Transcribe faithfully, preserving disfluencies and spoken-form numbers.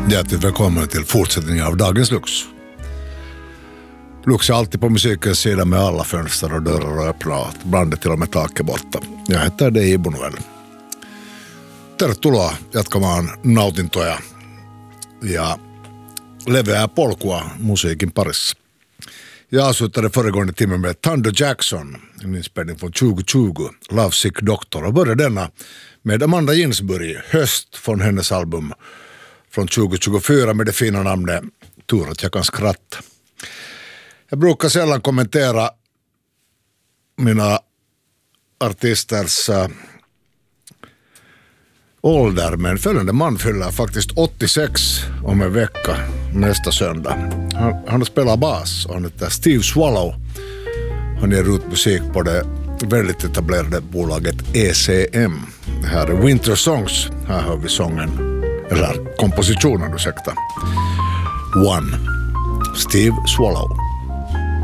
Hjärtligt välkommen till fortsättningen av Dagens Lux. Lux är alltid på musikens sida med alla fönster och dörrar och öppna, ibland till och med taket borta. Jag heter Dei Ibunuel. Tervetuloa jatkamaan nautintoja ja leveää polkua musiikin parissa. Jag avslutade föregående timmen med Thunder Jackson, en inspelning från tjugo tjugo, Love Sick Doctor, och började denna med Amanda Ginsburg, Höst, från hennes album från tjugo tjugofyra med det fina namnet Tur att jag kan skratta. Jag brukar sällan kommentera mina artisters uh, ålder, men följande man fyller faktiskt åttiosex om en vecka nästa söndag. Han, han spelar bas och han heter Steve Swallow. Han ger ut musik på det väldigt etablerade bolaget E C M. Det här är Winter Songs. Här hör vi sången, eller kompositionen, ursäkta. One. Steve Swallow.